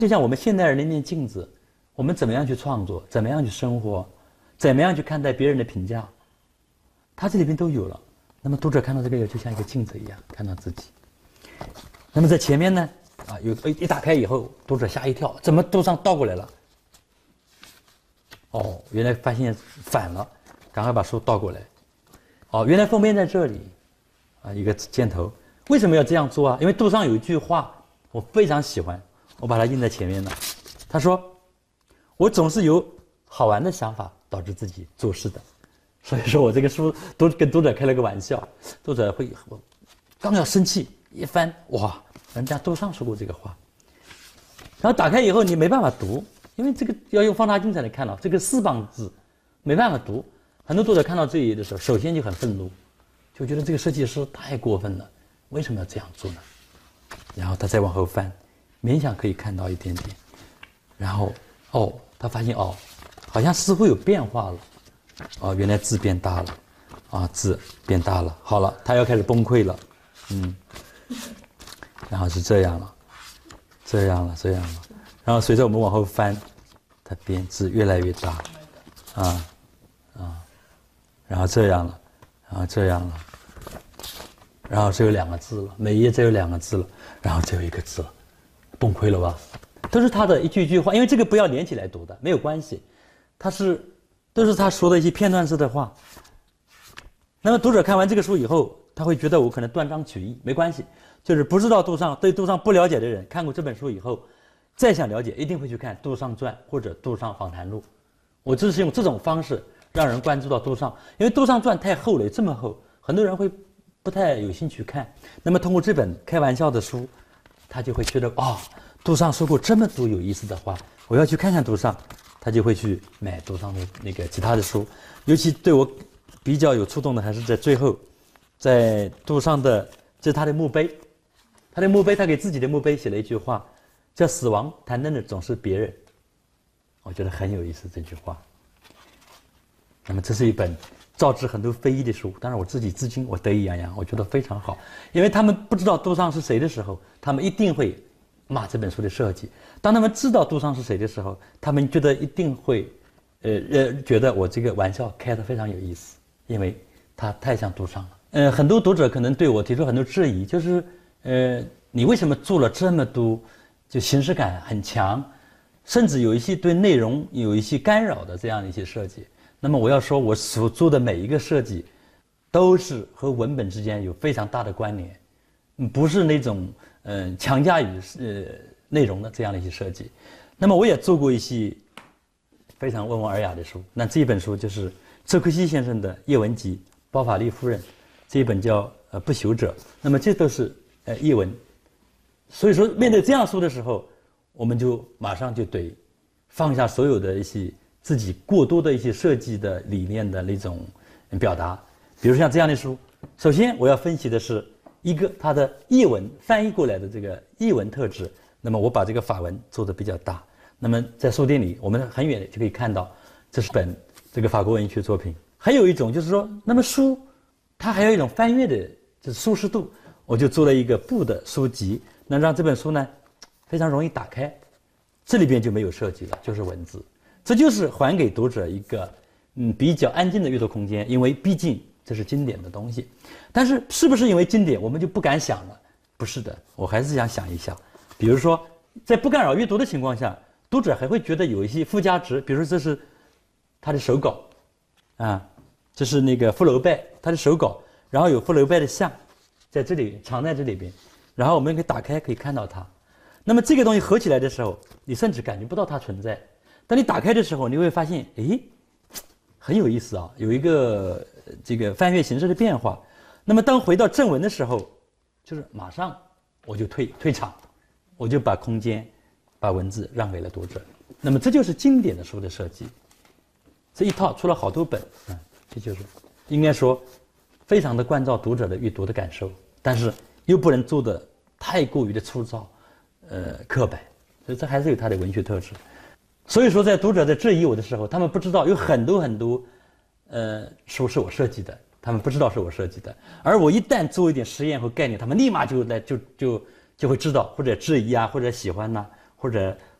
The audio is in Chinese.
就像我们现代人那面镜子，我们怎么样去创作，怎么样去生活，怎么样去看待别人的评价，它这里边都有了。那么读者看到这个就像一个镜子一样看到自己。那么在前面呢，一打开以后，读者吓一跳，怎么读上倒过来了？哦，原来发现反了，赶快把书倒过来。哦，原来封面在这里，一个箭头。为什么要这样做啊？因为杜尚有一句话我非常喜欢，我把它印在前面了。他说：“我总是有好玩的想法导致自己做事的。”所以说我这个书都跟读者开了个玩笑，读者会刚要生气，一翻，哇，人家杜尚说过这个话。然后打开以后你没办法读，因为这个要用放大镜才能看到，这个4棒字没办法读。很多读者看到这里的时候，首先就很愤怒，就觉得这个设计师太过分了，为什么要这样做呢？然后他再往后翻，勉强可以看到一点点，然后他发现好像似乎有变化了，原来字变大了，字变大了，好了，他要开始崩溃了，然后是这样了，然后随着我们往后翻，它字越来越大，然后这样了，然后只有2个字了，每一页只有2个字了，然后只有1个字了，崩溃了吧？都是他的一句话，因为这个不要连起来读的，没有关系，都是他说的一些片段式的话。那么读者看完这个书以后，他会觉得我可能断章取义，没关系，就是不知道杜尚，对杜尚不了解的人，看过这本书以后，再想了解，一定会去看《杜尚传》或者《杜尚访谈录》。我就是用这种方式让人关注到杜尚，因为《杜尚传》太厚了，这么厚，很多人会不太有兴趣看。那么通过这本开玩笑的书，他就会觉得杜尚说过这么多有意思的话，我要去看看杜尚，他就会去买杜尚的那个其他的书。尤其对我比较有触动的还是在最后，在杜尚的这是他的墓碑，他给自己的墓碑写了一句话，叫死亡谈论的总是别人，我觉得很有意思这句话。那么这是一本招致很多非议的书，当然我自己至今我得意洋洋，我觉得非常好，因为他们不知道杜尚是谁的时候，他们一定会骂这本书的设计；当他们知道杜尚是谁的时候，他们觉得一定会觉得我这个玩笑开得非常有意思，因为他太像杜尚了。很多读者可能对我提出很多质疑，就是你为什么做了这么多就形式感很强，甚至有一些对内容有一些干扰的这样的一些设计。那么我要说，我所做的每一个设计都是和文本之间有非常大的关联，不是那种强加于内容的这样的一些设计。那么我也做过一些非常温文尔雅的书，那这一本书就是周克希先生的《叶文集》，包法利夫人这一本叫不朽者，那么这都是译文。所以说面对这样书的时候，我们就马上就得放下所有的一些自己过多的一些设计的理念的那种表达。比如像这样的书，首先我要分析的是一个它的译文翻译过来的这个译文特质，那么我把这个法文做得比较大，那么在书店里我们很远的就可以看到这是本这个法国文学作品。还有一种就是说，那么书它还有一种翻阅的就是舒适度，我就做了一个布的书籍，那让这本书呢非常容易打开，这里边就没有设计了，就是文字，这就是还给读者一个比较安静的阅读空间，因为毕竟这是经典的东西。但是是不是因为经典我们就不敢想了？不是的，我还是想想一下。比如说在不干扰阅读的情况下，读者还会觉得有一些附加值，比如说这是他的手稿这是那个福楼拜他的手稿，然后有福楼拜的像在这里藏在这里边，然后我们可以打开可以看到它。那么这个东西合起来的时候，你甚至感觉不到它存在，当你打开的时候，你会发现很有意思啊，有一个这个翻阅形式的变化。那么当回到正文的时候，就是马上我就退场，我就把空间把文字让给了读者。那么这就是经典的书的设计，这一套出了好多本这就是应该说非常的关照读者的阅读的感受，但是又不能做的太过于的粗糙刻板，所以这还是有它的文学特质。所以说在读者在质疑我的时候，他们不知道有很多书是我设计的，他们不知道是我设计的，而我一旦做一点实验和概念，他们立马就会知道，或者质疑或者喜欢或者